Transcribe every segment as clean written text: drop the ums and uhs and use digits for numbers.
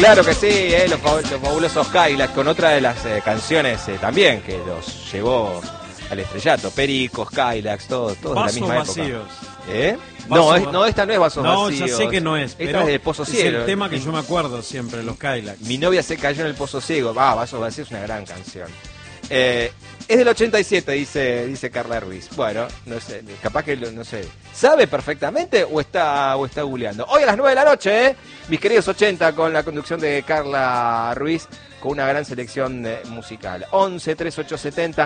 Claro que sí, los fabulosos Cadillacs, con otra de las canciones también que los llevó al estrellato. Pericos, Cadillacs, todos de la misma vacíos. época. No, esta no es Vasos Vacíos. No, ya sé que no es. Esta es del Pozo Ciego. Es el tema que yo me acuerdo siempre, los Cadillacs. Mi novia se cayó en el Pozo Ciego. Vasos Vacíos es una gran canción. Es del 87, dice Carla Ruiz. Bueno, no sé, capaz que no sé. ¿Sabe perfectamente o está googleando? Hoy a las 9 de la noche, mis queridos 80, con la conducción de Carla Ruiz, con una gran selección musical. 11 3870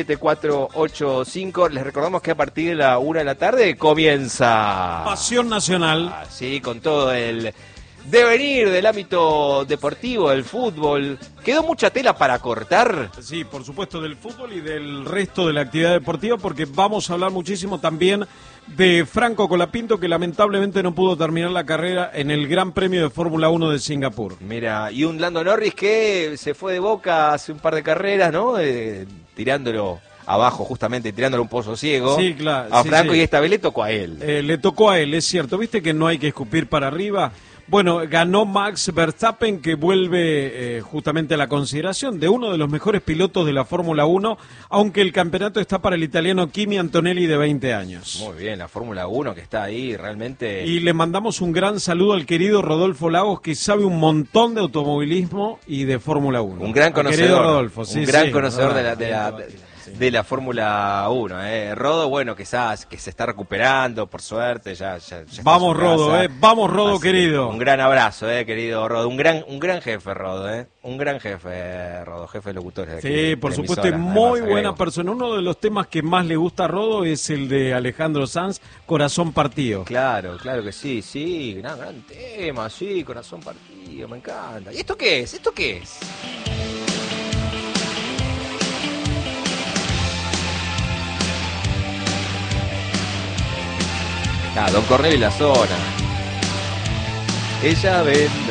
7485. Les recordamos que a partir de la 1 de la tarde comienza Pasión Nacional. Sí, con todo el devenir del ámbito deportivo, del fútbol. ¿Quedó mucha tela para cortar? Sí, por supuesto, del fútbol y del resto de la actividad deportiva, porque vamos a hablar muchísimo también de Franco Colapinto, que lamentablemente no pudo terminar la carrera en el Gran Premio de Fórmula 1 de Singapur. Mira, y un Lando Norris que se fue de Boca hace un par de carreras, ¿no? Tirándolo abajo, justamente, tirándole un pozo ciego. Sí, claro. A Franco, sí. Y esta vez le tocó a él. Le tocó a él, es cierto. ¿Viste que no hay que escupir para arriba? Bueno, ganó Max Verstappen, que vuelve justamente a la consideración de uno de los mejores pilotos de la Fórmula 1, aunque el campeonato está para el italiano Kimi Antonelli, de 20 años. Muy bien, la Fórmula 1 que está ahí realmente. Y le mandamos un gran saludo al querido Rodolfo Lagos, que sabe un montón de automovilismo y de Fórmula 1. Un gran conocedor. Querido Rodolfo, sí, un gran sí, conocedor Rodolfo, de la Fórmula 1. Rodo, bueno, que se está recuperando, por suerte, ya vamos Rodo, vamos Rodo. Así, querido. Un gran abrazo, querido Rodo, un gran jefe, Rodo, un gran jefe, Rodo, jefe de locutores. Sí, por supuesto, y muy buena persona. Uno de los temas que más le gusta a Rodo es el de Alejandro Sanz, Corazón Partido. Claro que sí, gran tema, sí, Corazón Partido, me encanta. ¿Y esto qué es? Don Cornelio y la zona. Ella vende.